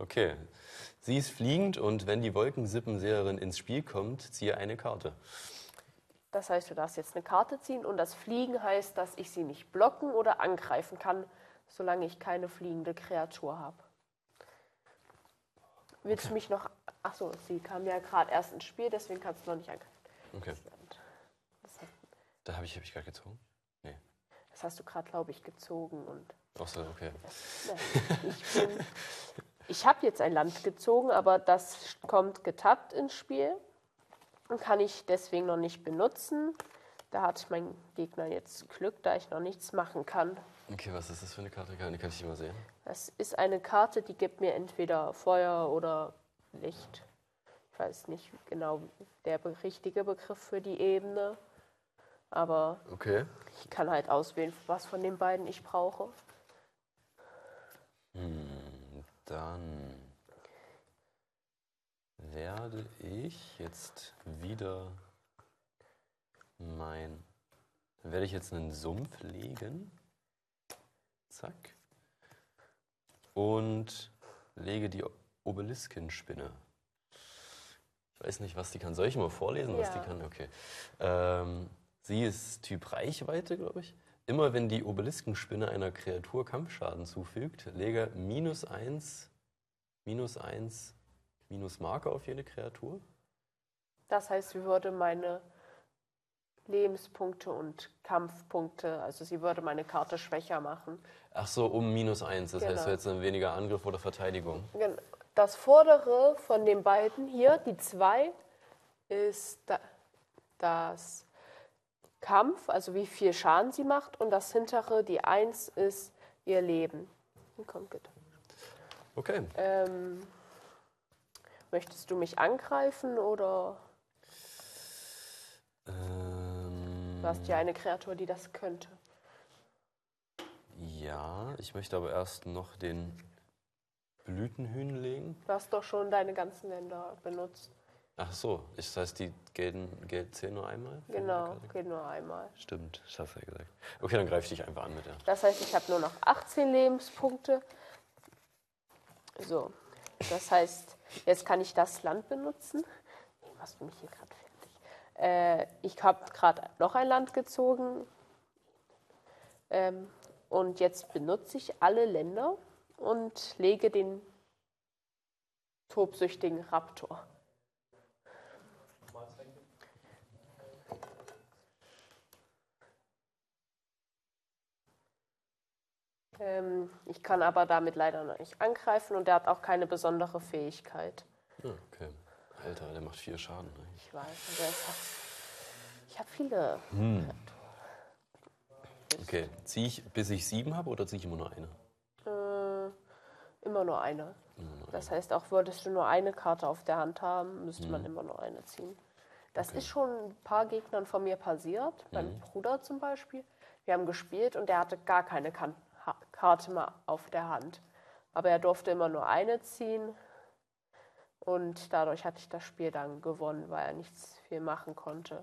Okay. Sie ist fliegend und wenn die Wolkensippenseherin ins Spiel kommt, ziehe eine Karte. Das heißt, du darfst jetzt eine Karte ziehen und das Fliegen heißt, dass ich sie nicht blocken oder angreifen kann, solange ich keine fliegende Kreatur habe. Willst du mich noch... Achso, sie kam ja gerade erst ins Spiel, deswegen kannst du noch nicht angreifen. Okay. Da habe ich gerade gezogen? Nee. Das hast du gerade, glaube ich, gezogen. Und Ach so, okay. Ich habe jetzt ein Land gezogen, aber das kommt getappt ins Spiel und kann ich deswegen noch nicht benutzen. Da hat mein Gegner jetzt Glück, da ich noch nichts machen kann. Okay, was ist das für eine Karte? Kann ich die mal sehen? Das ist eine Karte, die gibt mir entweder Feuer oder Licht. Ich weiß nicht genau der richtige Begriff für die Ebene, aber okay. Ich kann halt auswählen, was von den beiden ich brauche. Dann werde ich jetzt wieder einen Sumpf legen. Zack. Und lege die Obeliskenspinne. Ich weiß nicht, was die kann. Soll ich mal vorlesen, was die kann? Okay. Sie ist Typ Reichweite, glaube ich. Immer wenn die Obeliskenspinne einer Kreatur Kampfschaden zufügt, lege -1, Marke auf jede Kreatur. Das heißt, sie würde meine Lebenspunkte und Kampfpunkte, also sie würde meine Karte schwächer machen. Ach so, um -1. Das heißt jetzt weniger Angriff oder Verteidigung. Das vordere von den beiden hier, die 2, ist das Kampf, also wie viel Schaden sie macht. Und das hintere, die 1, ist ihr Leben. Komm, bitte. Okay. Möchtest du mich angreifen oder? Du hast ja eine Kreatur, die das könnte. Ja, ich möchte aber erst noch den Blütenhühn legen. Du hast doch schon deine ganzen Länder benutzt. Ach so, das heißt, die zählen nur einmal? Genau, geht nur einmal. Stimmt, das hast du ja gesagt. Okay, dann greife ich dich einfach an mit der. Das heißt, ich habe nur noch 18 Lebenspunkte. So, das heißt, jetzt kann ich das Land benutzen. Machst du mich hier gerade fertig? Ich habe gerade noch ein Land gezogen. Und jetzt benutze ich alle Länder und lege den tobsüchtigen Raptor. Ich kann aber damit leider noch nicht angreifen und der hat auch keine besondere Fähigkeit. Okay. Alter, der macht 4 Schaden. Ne? Ich weiß, ich habe viele. Okay, ziehe ich, bis ich 7 habe oder ziehe ich immer nur eine? Immer nur eine. Das heißt, auch würdest du nur eine Karte auf der Hand haben, müsste man immer nur eine ziehen. Das ist schon ein paar Gegnern von mir passiert, mein Bruder zum Beispiel. Wir haben gespielt und der hatte gar keine Karte mehr auf der Hand. Aber er durfte immer nur eine ziehen und dadurch hatte ich das Spiel dann gewonnen, weil er nichts viel machen konnte.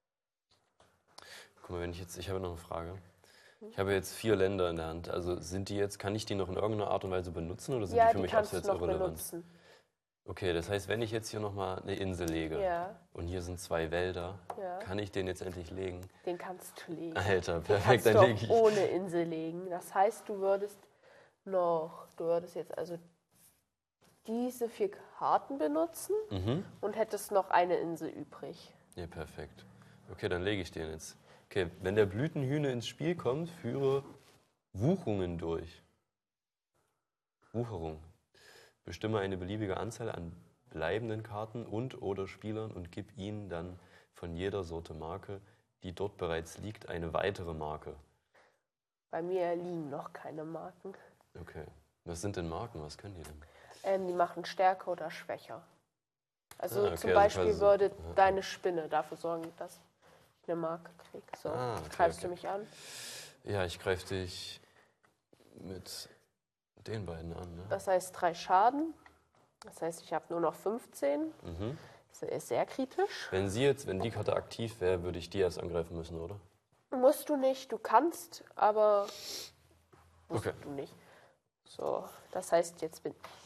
Guck mal, ich habe noch eine Frage. Ich habe jetzt 4 Länder in der Hand. Also kann ich die noch in irgendeiner Art und Weise benutzen oder sind die für mich absolut irrelevant? Benutzen. Okay, das heißt, wenn ich jetzt hier nochmal eine Insel lege und hier sind 2 Wälder, kann ich den jetzt endlich legen? Den kannst du legen. Alter, perfekt, dann lege ich. Ohne Insel legen. Das heißt, du würdest jetzt also diese 4 Karten benutzen und hättest noch eine Insel übrig. Ja, perfekt. Okay, dann lege ich den jetzt. Okay, wenn der Blütenhühne ins Spiel kommt, führe Wucherungen durch. Wucherung. Bestimme eine beliebige Anzahl an bleibenden Karten und/oder Spielern und gib ihnen dann von jeder Sorte Marke, die dort bereits liegt, eine weitere Marke. Bei mir liegen noch keine Marken. Okay. Was sind denn Marken? Was können die denn? Die machen stärker oder schwächer. Also zum Beispiel würde deine Spinne dafür sorgen, dass ich eine Marke kriege. So, greifst du mich an? Ja, ich greife dich mit den beiden an. Ne? Das heißt 3 Schaden. Das heißt, ich habe nur noch 15. Das ist sehr kritisch. Wenn die Karte aktiv wäre, würde ich die erst angreifen müssen, oder? Musst du nicht. Du kannst, aber musst du nicht. So, das heißt, jetzt bin